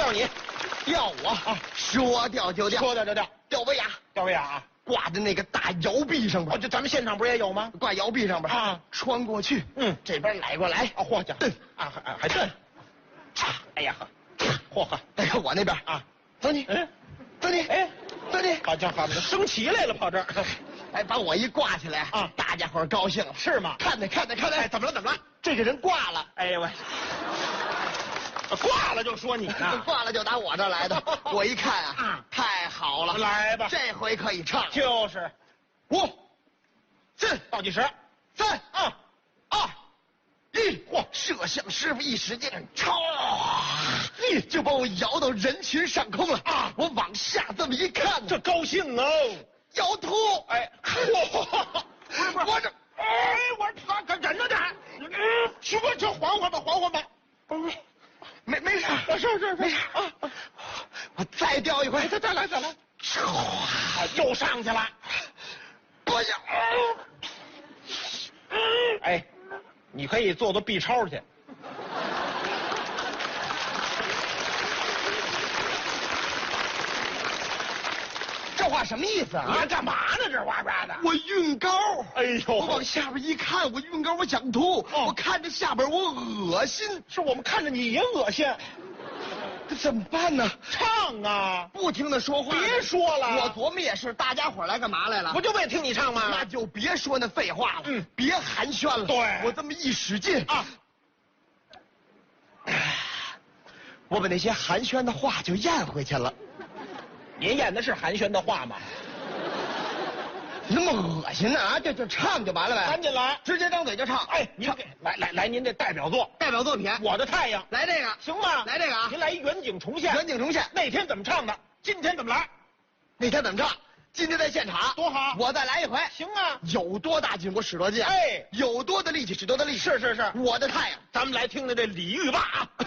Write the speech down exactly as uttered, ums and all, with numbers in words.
调你， 调我啊，说调就调， 说调就调， 吊威亚， 吊威亚啊， 挂在那个大摇臂上边。 哦，这咱们现场不是也有吗？ 挂摇臂上边啊， 穿过去， 嗯， 这边来过来， 啊，嚯家蹬啊，还还蹬，哎呀呵，嚯呵， 哎呀，我那边啊， 走你， 嗯， 走你， 哎， 走你， 好家伙，升旗来了，跑这儿， 哎，把我一挂起来啊， 大家伙高兴了， 是吗？ 看着看着看着， 哎，怎么了？怎么了？ 这个人挂了， 哎呀喂，挂了就说你呢， 挂了就打我这儿来的。我一看啊， 啊太好了， 来吧， 这回可以唱了。 就是五、四、 倒计时， 三、 啊， 二、一，嚯！摄像师傅一使劲，超，一就把我摇到人群上空了啊！我往下这么一看， 这高兴哦， 摇头， 哎，嚯，不是不是， 我这， 哎，我他可忍着点，嗯，去吧，这缓缓吧，缓缓吧，不是， 没没事， 是是是没事啊， 我再吊一回， 再再来再来， 唰， 又上去了， 不行， 哎，你可以做做 B 超去。 这话什么意思你啊还？干嘛呢？这哇哇的。 我晕高， 哎呦， 我往下边一看，我晕高，我想吐， 哦我看着下边我恶心， 是我们看着你也恶心。 这怎么办呢？ 唱啊！ 不停的说话， 别说了， 我琢磨也是，大家伙来干嘛来了？ 不就为听你唱吗？ 那就别说那废话了， 嗯， 别寒暄了。 对我这么一使劲啊， 我把那些寒暄的话就咽回去了。 您演的是寒暄的话吗？ 那么恶心呢啊！就就唱就完了呗， 赶紧来， 直接张嘴就唱。 哎，您给来来来，您这代表作代表作品， 《我的太阳》， 来这个， 行吗？ 来这个啊！ 您来一远景重现， 远景重现。 那天怎么唱的？今天怎么来？ 那天怎么唱？今天在现场， 多好！ 我再来一回。 行啊， 有多大劲我使多劲， 哎， 有多大力气使多大力气。 是是是， 我的太阳， 咱们来听听这李玉霸啊。